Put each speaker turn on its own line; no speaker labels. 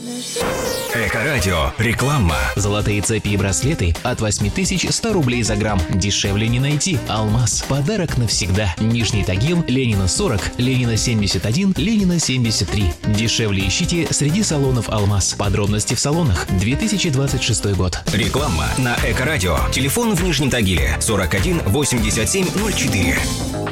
Эко-радио. Реклама.
Золотые цепи и браслеты от 8100 рублей за грамм. Дешевле не найти. Алмаз. Подарок навсегда. Нижний Тагил, Ленина 40, Ленина 71, Ленина 73. Дешевле ищите среди салонов Алмаз. Подробности в салонах. 2026 год.
Реклама на Эко-радио. Телефон в Нижнем Тагиле 41 87 04.